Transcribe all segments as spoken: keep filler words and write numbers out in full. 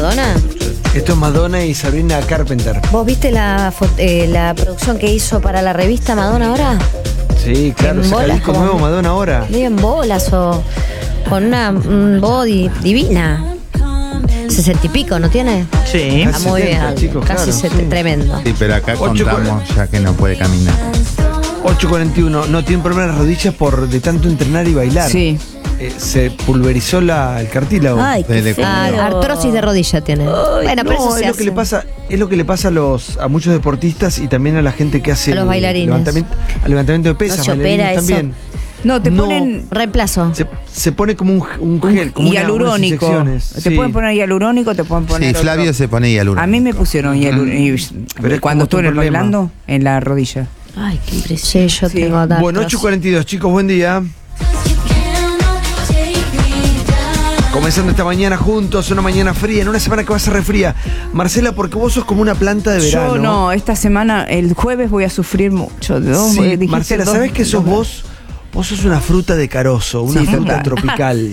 Madonna? Esto es Madonna y Sabrina Carpenter. ¿Vos viste la, eh, la producción que hizo para la revista Madonna ahora? Sí, claro, saca el disco nuevo Madonna ahora. Medio en bolas o con una un body divina. Sesenta y pico, ¿no tiene? Sí. Está muy bien, chicos, casi claro, setenta, sí. Tremendo. Sí, pero acá Ocho contamos ya que no puede caminar. ocho cuarenta y uno, no tiene problema en las rodillas por de tanto entrenar y bailar. Sí. Eh, se pulverizó la, el cartílago. Ay, qué feo. Ah, artrosis de rodilla tiene. Ay, bueno, pero no, eso se es lo hace. que le pasa, es lo que le pasa a los a muchos deportistas y también a la gente que hace a los bailarines. Levantamiento, al levantamiento de pesas, no bailarines eso. también. No, te no, ponen reemplazo. Se, se pone como un, un gel, como hialurónico. Una, te sí. pueden poner hialurónico, te pueden poner. Sí, Flavio otro. se pone hialurónico. A mí me pusieron hialurónico. Pero cuando estuve problema. bailando en la rodilla. Ay, qué impresión. Sí, yo sí. tengo datos. Bueno, ocho cuarenta y dos, chicos, buen día. Comenzando esta mañana juntos, una mañana fría, en una semana que va a ser refría. Marcela, porque vos sos como una planta de verano. Yo no, esta semana, el jueves voy a sufrir mucho. ¿No? Sí, Dijiste Marcela, dos, ¿sabés que sos dos, vos? Vos sos una fruta de carozo, una sí, fruta total. tropical.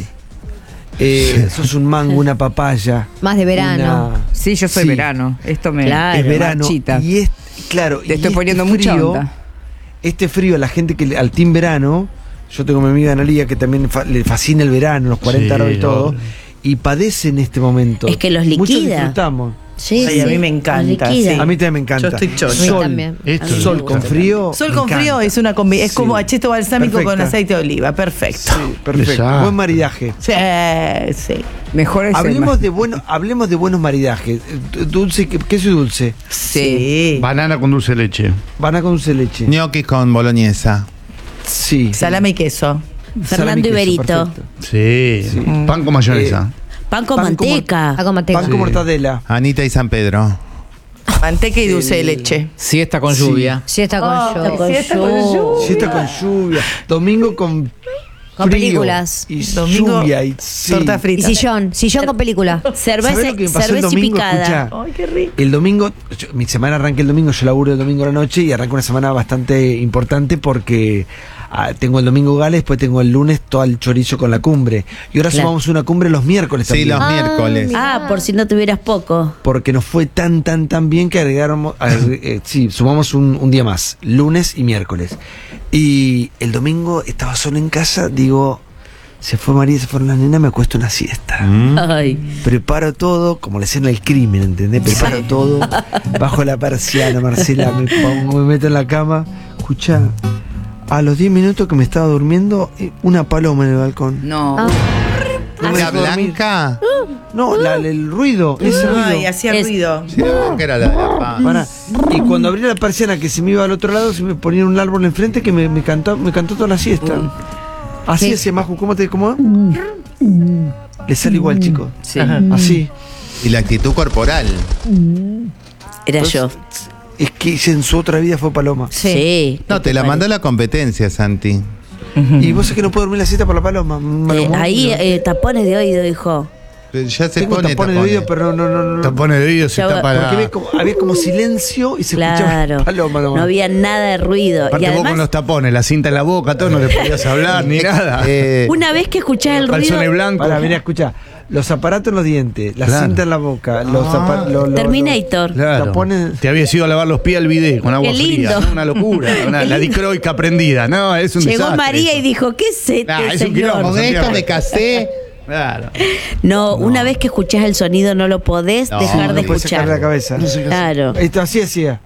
Eh, sos un mango, una papaya. Más de verano. Una... Sí, yo soy sí. verano. Esto me Claro. Es verano. marchita. Y es, claro, Te y estoy este poniendo frío, mucha onda. Este frío, a la gente que le- al team verano, yo tengo a mi amiga Analia que también fa- le fascina el verano, los cuarenta Sí, grados y todo, obvio. y padece en este momento. Es que los Muchos liquida. disfrutamos. Sí, Ay, sí. a mí me encanta, Liquida. sí. A mí también me encanta. Yo estoy chocha. A mí Sol, también. Esto A mí me sol gusta con frío. Sol me con frío encanta. es una combi, es Sí. como acheto balsámico Perfecta. con aceite de oliva, perfecto. Sí, perfecto. Exacto. Buen maridaje. Sí, sí. Mejor es el Hablemos más- de, bueno, hablemos de buenos maridajes. Eh, Dulce, ¿qué- queso y dulce. Sí. Banana con dulce de leche. Banana con dulce de leche. Gnocchi con boloñesa. Sí. Salame y queso. Salami Fernando y queso, Iberito. perfecto. Sí. Sí. Pan con mayonesa. Pan con Pan con manteca. Pan con manteca. Pan con mortadela. Anita y San Pedro. Manteca y dulce de El- leche. Siesta con Sí. lluvia. Sí, está con Oh, lluvia. siesta con lluvia. Siesta con lluvia. Domingo con Con frío películas. Y Domingo, lluvia y sí. torta Y frita. sillón. Sillón con película. ¿Sabés lo que me pasó el cerveza y domingo? picada. Escuchá, Ay, qué rico. el domingo, yo- mi semana arranca el domingo, yo laburo el domingo a la noche y arranca una semana bastante importante porque ah, tengo el domingo Gales, después tengo el lunes todo el chorizo con la cumbre. Y ahora Claro. sumamos una cumbre los miércoles Sí, también. los miércoles. Ah, por si no tuvieras poco. Porque nos fue tan, tan, tan bien que agregamos, agre- eh, sí, sumamos un, un día más, lunes y miércoles. Y el domingo estaba solo en casa, digo, se fue María, se fueron las nenas, me acuesto una siesta. Mm. Ay. Preparo todo, como la escena del crimen, ¿entendés? Preparo todo, bajo la persiana, Marcela, me pongo, me meto en la cama, escuchá, a los diez minutos que me estaba durmiendo, eh, una paloma en el balcón. No. Ah. No me ¿La dejó dormir. blanca? No, la- el ruido, ese ruido. Ay, hacía Es- ruido. Sí, la blanca era la de la paz. Pará. Y cuando abrí la persiana que se me iba al otro lado, se me ponía un árbol enfrente que me, me cantó, me cantó toda la siesta. Así Sí. hacía Maju, ¿cómo te cómo? Le sale igual, chico. Sí. Así. Y la actitud corporal. Era yo. Es que en su otra vida fue paloma. Sí. No, te la mandó la competencia, Santi. Y vos sabés que no puedo dormir la siesta por la paloma. Me lo Eh, muero. ahí eh, tapones de oído, hijo. Pero ya se Tengo pone tapones de oído, pero no, no, no. no. Tapones de oído se Ya va- tapa Porque la... había como, había como silencio y se Claro. escuchaba paloma nomás. No había nada de ruido. Aparte Y vos con además, los tapones, la cinta en la boca, todo, no le podías hablar ni nada. Eh, una vez que escuchás el ruido, Calzones blancos. Para, mira, escucha. Los aparatos en los dientes, la Claro. cinta en la boca, los Ah. apa- lo- lo- Terminator. Claro. tapones- Te habías ido a lavar los pies al bidet con agua Qué fría. lindo. ¿no? Una locura. Una, la dicroica prendida. No, es un Llegó desastre María eso. y dijo, ¿qué es este, Ah, es un señor? quilombo. con esto me casé. Claro. No, una vez que escuchás el sonido no lo podés No, dejar de no puedes sacar escuchar. de la cabeza. Claro. Esto así hacía.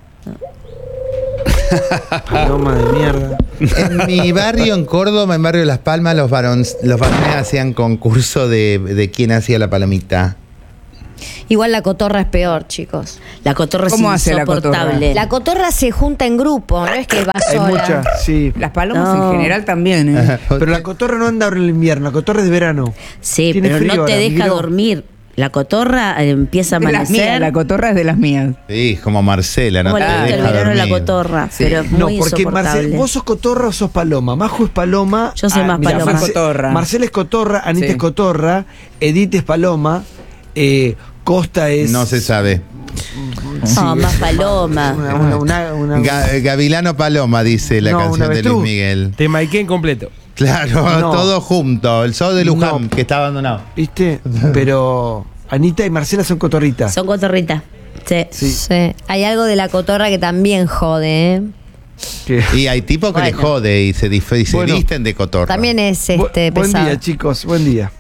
Paloma de mierda. En mi barrio, en Córdoba, en barrio Las Palmas, los varones, los varones hacían concurso de, de quién hacía la palomita. Igual la cotorra es peor, chicos. La cotorra es ¿Cómo hace la cotorra? insoportable. La cotorra se junta en grupo, no es que va Hay sola. muchas, sí. Las palomas No. en general también, ¿eh? Pero la cotorra no anda ahora en el invierno, la cotorra es de verano. Sí, Tiene pero frío no te ahora, deja migró. dormir. La cotorra eh, empieza a De las mías, amanecer. la cotorra es de las mías. Sí, como Marcela, ¿no? Como te le gusta el deja verano la dormir. cotorra, Sí. pero es No, muy porque insoportable. Marcel, vos sos cotorra o sos paloma. Majo es paloma. Yo soy más mirá, paloma. Marce- Cotorra. Marcela es cotorra, Anita Sí. es cotorra, Edith es paloma, eh, Costa es. No se sabe. No, más paloma. Una, una, una, una- Ga- Gavilano Paloma, dice la No, canción una de avestruz. Luis Miguel. Te maiqué en completo. Claro, No. todo junto. El zoo de Luján, No. que está abandonado. ¿Viste? Pero Anita y Marcela son cotorritas. Son cotorritas. Sí. Sí. Sí. Hay algo de la cotorra que también jode, ¿eh? Que- Y hay tipos que Bueno. le jode y se, dif- y se Bueno. visten de cotorra. También es Bu- este buen pesado. día, chicos, buen día.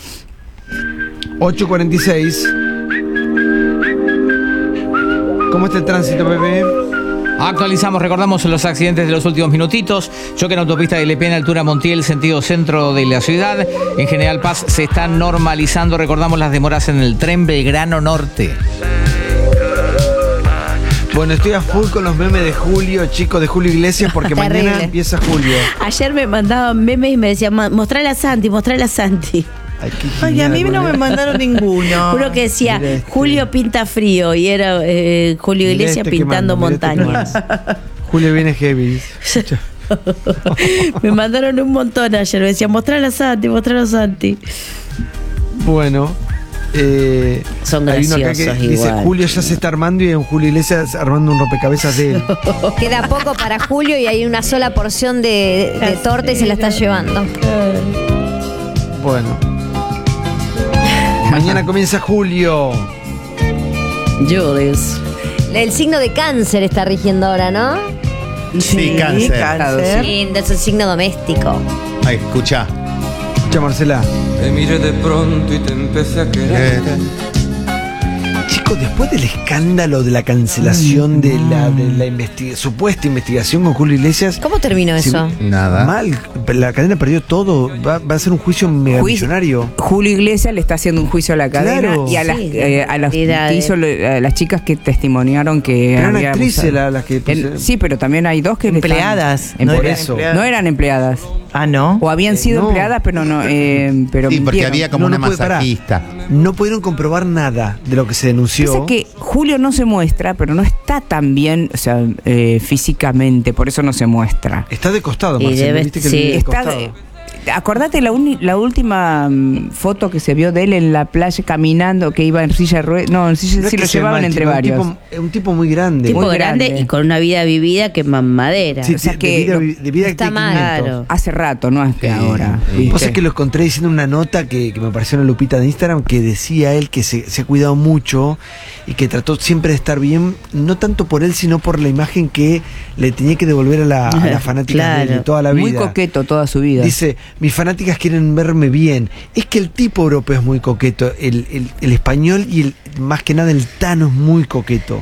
ocho cuarenta y seis. ¿Cómo está el tránsito, Pepe? Actualizamos, recordamos los accidentes de los últimos minutitos. Choque en autopista de Lepena, altura Montiel, sentido centro de la ciudad. En General Paz se está normalizando. Recordamos las demoras en el tren Belgrano Norte. Bueno, estoy a full con los memes de Julio, chicos, de Julio Iglesias, porque mañana Terrible. empieza Julio. Ayer me mandaban memes y me decían, "Ma- mostrale a Santi, mostrale a Santi". Ay, qué Ay, a mí genial, no me boludo. mandaron ninguno. Uno que decía, Mira este. Julio pinta frío y era eh, Julio Mirá Iglesias este que pintando mando, mirá este que montañas. mando. Julio viene heavy. Me mandaron un montón ayer, me decían, mostrale a Santi, mostrale a Santi. Bueno. Eh, Son hay uno acá que graciosos dice, igual. Julio ya se está armando y hay un Julio Iglesias armando un rompecabezas de él. Queda poco para Julio y hay una sola porción de, de torta y se la está llevando. Bueno. Mañana comienza Julio. Jules. El signo de cáncer está rigiendo ahora, ¿no? Sí, cáncer. cáncer. Sí, es el signo doméstico. Ay, escucha. Escucha, Marcela. Te miré de pronto y te empecé a querer. Chicos, después del escándalo de la cancelación de la, de la investiga- supuesta investigación con Julio Iglesias, ¿Cómo terminó Sí, eso? Nada. mal, la cadena perdió todo, va, va a ser un juicio megamillonario. Julio Iglesias le está haciendo un juicio a la cadena Claro. y a las, Sí, eh, a, las, cantidad que de- hizo lo- a las chicas que testimoniaron que Pero eran había actrices abusado. la- las que En- pusieron. sí, pero también hay dos que le están- Empleadas. Em- no Por eran eso. empleadas. no eran empleadas. Ah, ¿no? O habían sido no. empleadas, pero no. Eh, pero Sí, porque mintieron. había como No, no una puede parar. masajista. No pudieron comprobar nada de lo que se denunció. Pasa que Julio no se muestra, pero no está tan bien, o sea, eh, físicamente, por eso no se muestra. Está de costado, Y Marcelo, debe- viste que sí. vive de Está costado. de- acordate la, uni- la última mm, foto que se vio de él en la playa caminando, que iba en silla de ruedas. No, en silla, No es sí que lo sea llevaban mal, entre chico, varios. Un tipo, es un tipo muy grande. Tipo Muy grande, grande. y con una vida vivida que mamadera. Sí, o sea de que vida, lo- de vida está de mal. quinientos. Claro. Hace rato, no es que ahora. Vos ¿viste? sabés que lo encontré diciendo una nota que, que me apareció en la Lupita de Instagram que decía él que se, se ha cuidado mucho y que trató siempre de estar bien, no tanto por él, sino por la imagen que le tenía que devolver a la, a la fanática de, él de Claro. toda la vida. Muy coqueto toda su vida. Dice, mis fanáticas quieren verme bien. Es que el tipo europeo es muy coqueto, el, el- el español y el, más que nada el Tano es muy coqueto.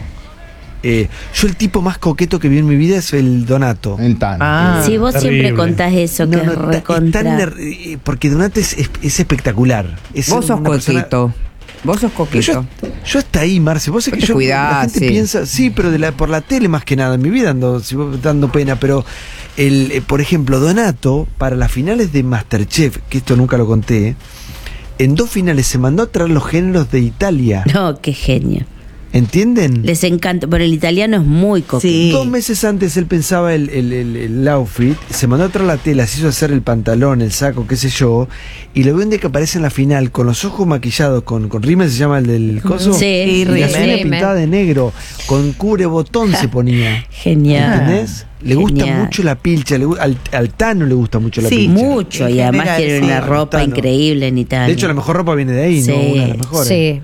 Eh, yo el tipo más coqueto que vi en mi vida es el Donato. El tan. Ah. Si vos terrible. siempre contás eso, que No, no, es ta- recontra. es tan ner- eh, porque Donato es, es- es espectacular. Es Vos sos una persona- coqueto. Vos sos Pero coqueto. yo, yo hasta ahí, Marce, vos sabés Vos que te yo cuidás, la gente sí. piensa, sí, pero de la, por la tele más que nada, en mi vida ando si vos- dando pena, pero el, eh, por ejemplo, Donato, para las finales de Masterchef, que esto nunca lo conté, en dos finales se mandó a traer los géneros de Italia. No, qué genio. ¿Entienden? Les encanta, pero el italiano es muy coqueto. Sí. Dos meses antes él pensaba el, el, el- el outfit, se mandó a traer la tela, se hizo hacer el pantalón, el saco, qué sé yo, y lo veo un día que aparece en la final con los ojos maquillados, con, con rímel se llama el del coso, Sí, y la rímel. uña Rímel. pintada de negro, con cubre botón se ponía. Genial. ¿Entendés? Le gusta Genial. mucho la pilcha, le gu- al, al Tano le gusta mucho la Sí, pilcha. Mucho, En y además general, tienen sí. una ropa Tano. increíble en Italia. De hecho, la mejor ropa viene de ahí, Sí. ¿no? Una de las mejores. Sí,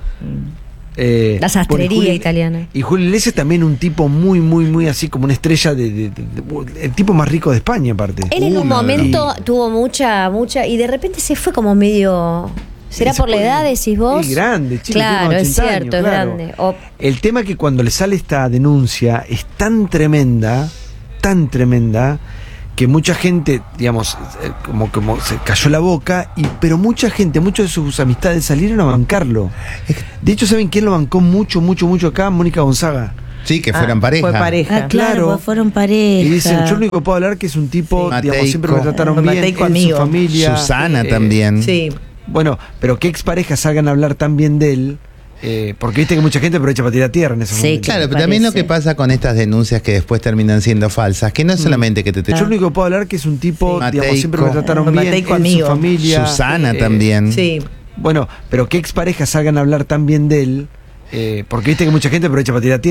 Eh, la sastrería bueno, y Julio- italiana. Y Julio Iglesias también un tipo muy, muy, muy así como una estrella de, de- de- de- el tipo más rico de España, aparte. Él en un Uno, momento tuvo mucha, mucha, y de repente se fue como medio. ¿Será Se por la fue- edad, decís vos? Es grande, chico. Claro, tiene es ochenta cierto, años, es claro. grande. O- El tema es que cuando le sale esta denuncia es tan tremenda, tan tremenda, que mucha gente, digamos, eh, como, como se cayó la boca, y, pero mucha gente, muchas de sus amistades salieron a bancarlo. De hecho, ¿saben quién lo bancó mucho, mucho, mucho acá? Mónica Gonzaga. Sí, que Ah, fueran pareja. Fue pareja. Ah, claro, Claro. pues fueron pareja. Y dicen, yo lo único que puedo hablar que es un tipo, Sí. digamos, siempre me Mateico. trataron Eh, bien, Mateico él, su amigo. familia. Susana eh, también. Sí. Bueno, pero que exparejas salgan a hablar tan bien de él, eh, porque viste que mucha gente aprovecha para tirar tierra en esos Sí, momentos. Claro, Me pero también lo parece. que pasa con estas denuncias que después terminan siendo falsas, que no es solamente que te, te Yo lo único que puedo hablar que es un tipo, Sí. digamos, siempre me Mateico. trataron Ah, bien, Mateico él, su amigo. familia. Susana eh, también. Sí. Bueno, pero que exparejas salgan a hablar tan bien de él, eh, porque viste que mucha gente aprovecha para tirar tierra.